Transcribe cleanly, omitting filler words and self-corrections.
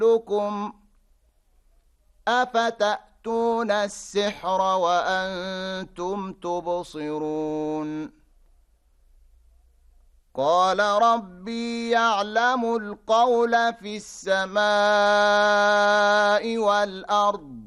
لكم أفتأتون السحر وأنتم تبصرون قال ربي يعلم القول في السماء والأرض